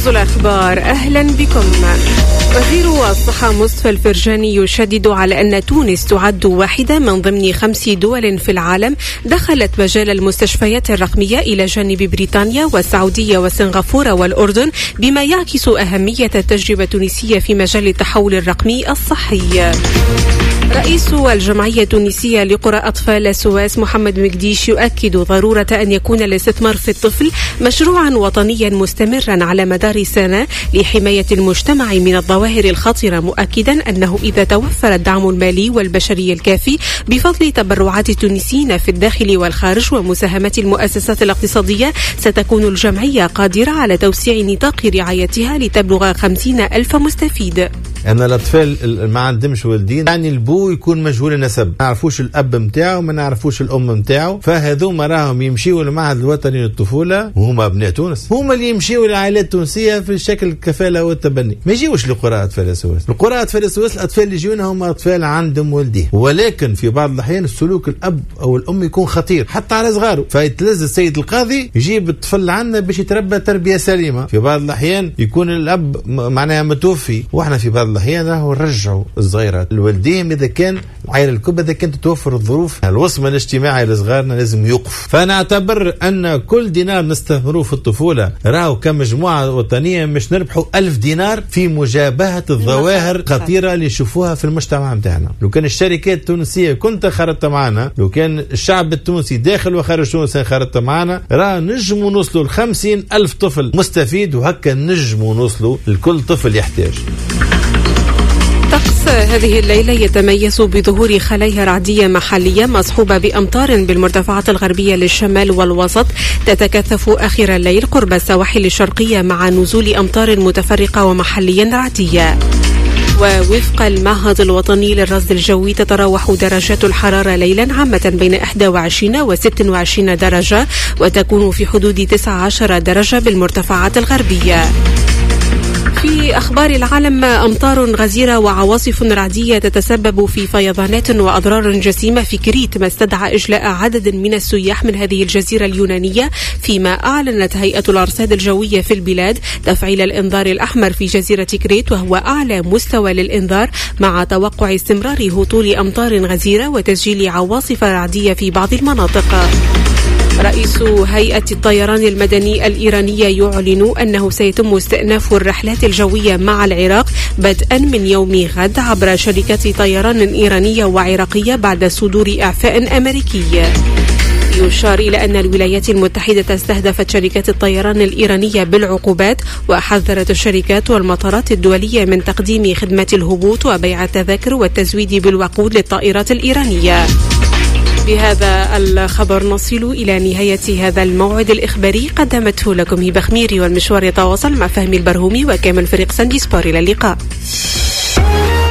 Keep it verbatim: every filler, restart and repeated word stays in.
موجز الأخبار، أهلا بكم. وزير الصحة مصطفى الفرجاني يشدد على أن تونس تعد واحدة من ضمن خمس دول في العالم دخلت مجال المستشفيات الرقمية إلى جانب بريطانيا والسعودية وسنغافورة والأردن، بما يعكس أهمية التجربة التونسية في مجال التحول الرقمي الصحي. رئيس الجمعية التونسية لقرى أطفال سواس محمد مقديش يؤكد ضرورة أن يكون الاستثمار في الطفل مشروعا وطنيا مستمرا على مدار سنة لحماية المجتمع من الظواهر الخطرة، مؤكدا أنه إذا توفر الدعم المالي والبشري الكافي بفضل تبرعات التونسيين في الداخل والخارج ومساهمة المؤسسات الاقتصادية ستكون الجمعية قادرة على توسيع نطاق رعايتها لتبلغ خمسين ألف مستفيد. أن الأطفال ما عندهمش والدين، يعني البو يكون مجهول النسب، ما نعرفوش الأب متاعه ما نعرفوش الأم متاعه، فهذوما راهم يمشيوا للمعهد الوطني للطفولة وهما أبناء تونس، هما اللي يمشيوا للعائلات التونسية في شكل الكفالة والتبني، ما يجيوش لقراء أطفال سواس. القراء أطفال سواس الأطفال اللي يجيونا هم أطفال عندهم والديه، ولكن في بعض الأحيان السلوك الأب أو الأم يكون خطير حتى على صغاره، فيتلز السيد القاضي يجيب الطفل عندنا باش يتربى تربية سليمة. في بعض الأحيان يكون الأب معناها متوفي، وإحنا في بعض الأحيان راهو نرجعوا الصغيرات الوالدين إذا كان العائلة الكبرى إذا كانت توفر الظروف. الوصمة الاجتماعي لصغارنا لازم يوقف. فنعتبر أن كل دينار نستثمروه في الطفولة راهو كمجموعة وطنية مش نربحوا ألف دينار في مجابهة الظواهر الخطيرة اللي يشوفوها في المجتمع متاعنا. لو كان الشركات التونسية كنت خرطت معنا، لو كان الشعب التونسي داخل وخارج تونس خرطت معنا، راه نجموا نوصلوا لخمسين ألف طفل مستفيد، وهكا نجموا نوصلوا لكل طفل يحتاج. طقس هذه الليلة يتميز بظهور خلايا رعدية محلية مصحوبة بأمطار بالمرتفعات الغربية للشمال والوسط تتكثف آخر الليل قرب السواحل الشرقية مع نزول أمطار متفرقة ومحليا رعدية. ووفق المعهد الوطني للرصد الجوي تتراوح درجات الحرارة ليلا عامة بين إحدى وعشرين وستة وعشرين درجة، وتكون في حدود تسعة عشر درجة بالمرتفعات الغربية. في أخبار العالم، أمطار غزيرة وعواصف رعدية تتسبب في فيضانات وأضرار جسيمة في كريت، ما استدعى إجلاء عدد من السياح من هذه الجزيرة اليونانية، فيما أعلنت هيئة الأرصاد الجوية في البلاد تفعيل الإنذار الأحمر في جزيرة كريت، وهو أعلى مستوى للإنذار، مع توقع استمرار هطول أمطار غزيرة وتسجيل عواصف رعدية في بعض المناطق. رئيس هيئة الطيران المدني الإيرانية يعلن أنه سيتم استئناف الرحلات الجوية مع العراق بدءا من يوم غد عبر شركات طيران إيرانية وعراقية بعد صدور إعفاء أمريكي. يشار إلى أن الولايات المتحدة استهدفت شركات الطيران الإيرانية بالعقوبات، وحذرت الشركات والمطارات الدولية من تقديم خدمات الهبوط وبيع التذاكر والتزويد بالوقود للطائرات الإيرانية. بهذا الخبر نصل إلى نهاية هذا الموعد الإخباري، قدمته لكم هبة خميري، والمشوار يتواصل مع فهمي البرهومي وكامل فريق ساندي سبور. إلى اللقاء.